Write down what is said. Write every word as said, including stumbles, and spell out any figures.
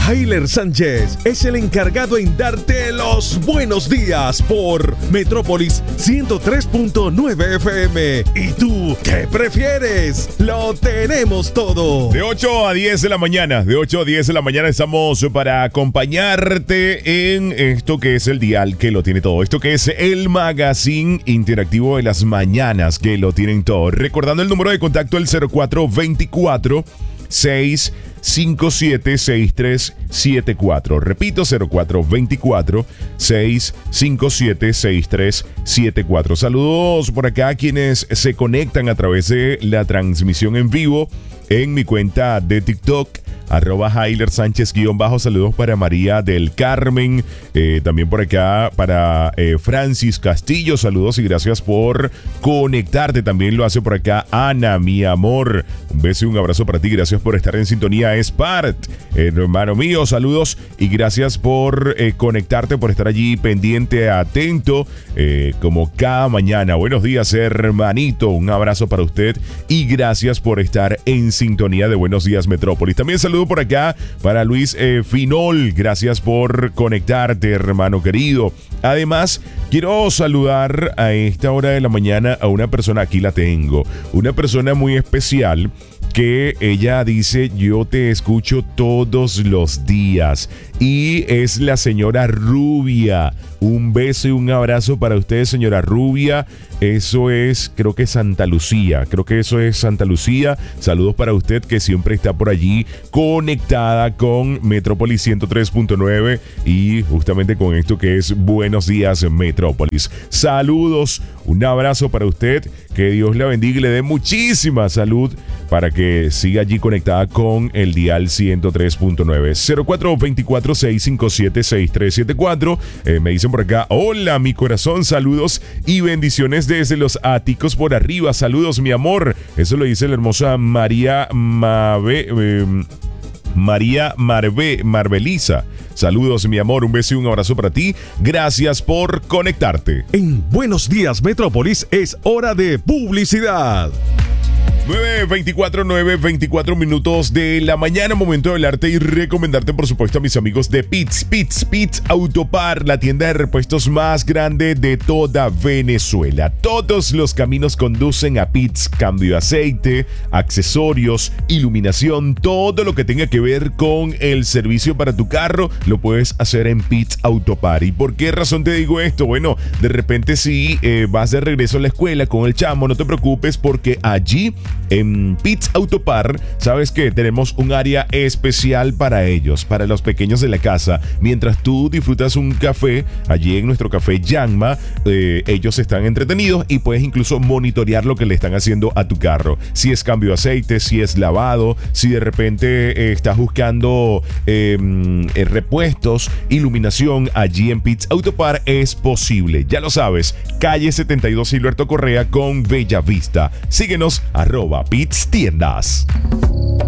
Heiler Sánchez es el encargado en darte los buenos días por Metrópolis ciento tres punto nueve F M. ¿Y tú qué prefieres? Lo tenemos todo. De ocho a diez de la mañana, de ocho a diez de la mañana estamos para acompañarte en esto que es el dial que lo tiene todo. Esto que es el magazine interactivo de las mañanas que lo tienen todo. Recordando el número de contacto, el cero cuatro veinticuatro seis cinco siete seis tres siete cuatro. Repito, cero cuatro veinticuatro seis cinco siete seis tres siete cuatro. Saludos por acá a quienes se conectan a través de la transmisión en vivo en mi cuenta de TikTok, arroba Heiler Sánchez guión bajo. Saludos para María del Carmen, eh, también por acá para eh, Francis Castillo, saludos y gracias por conectarte. También lo hace por acá Ana, mi amor, un beso y un abrazo para ti, gracias por estar en sintonía. Spart, eh, hermano mío, saludos y gracias por eh, conectarte, por estar allí pendiente, atento, eh, como cada mañana. Buenos días, hermanito, un abrazo para usted y gracias por estar en sintonía de Buenos Días Metrópolis. También saludos por acá para Luis eh, Finol, gracias por conectarte, hermano querido. Además, quiero saludar a esta hora de la mañana a una persona, aquí la tengo, una persona muy especial que ella dice: yo te escucho todos los días, y es la señora Rubia. Un beso y un abrazo para usted, señora Rubia. Eso es, creo que Santa Lucía, creo que eso es Santa Lucía. Saludos para usted que siempre está por allí conectada con Metrópolis ciento tres punto nueve y justamente con esto que es Buenos Días Metrópolis. Saludos, un abrazo para usted, que Dios la bendiga y le dé muchísima salud para que siga allí conectada con el dial ciento tres punto nueve. cero cuatro veinticuatro seis cinco siete seis tres siete cuatro. Eh, me dicen por acá: hola mi corazón, saludos y bendiciones desde los áticos por arriba. Saludos mi amor. Eso lo dice la hermosa María Mabe, eh, María Marbe, Marbeliza. Saludos mi amor, un beso y un abrazo para ti. Gracias por conectarte. En Buenos Días Metrópolis es hora de publicidad. nueve veinticuatro, nueve veinticuatro minutos de la mañana, momento de hablarte y recomendarte, por supuesto, a mis amigos de Pitts, Pitts, Pitts Autopar, la tienda de repuestos más grande de toda Venezuela. Todos los caminos conducen a Pitts: cambio de aceite, accesorios, iluminación, todo lo que tenga que ver con el servicio para tu carro, lo puedes hacer en Pitts Autopar. ¿Y por qué razón te digo esto? Bueno, de repente si eh, vas de regreso a la escuela con el chamo, no te preocupes, porque allí en Pitts Autopar, sabes que tenemos un área especial para ellos, para los pequeños de la casa. Mientras tú disfrutas un café, allí en nuestro café Yanma, eh, ellos están entretenidos y puedes incluso monitorear lo que le están haciendo a tu carro. Si es cambio de aceite, si es lavado, si de repente eh, estás buscando eh, eh, repuestos, iluminación, allí en Pitts Autopar es posible. Ya lo sabes, calle setenta y dos Gilberto Correa con Bella Vista. Síguenos, arroba Pitts Tiendas.